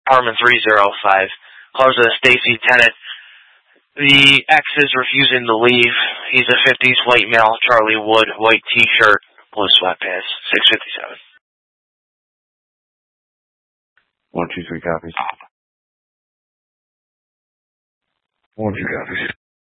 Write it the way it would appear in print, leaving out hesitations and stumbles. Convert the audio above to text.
apartment 305. Close to Stacy Tennant. The ex is refusing to leave. He's a 50s white male, Charlie Wood, white t-shirt, blue sweatpants, 657. 1, 2, 3 copies. 1, 2 copies.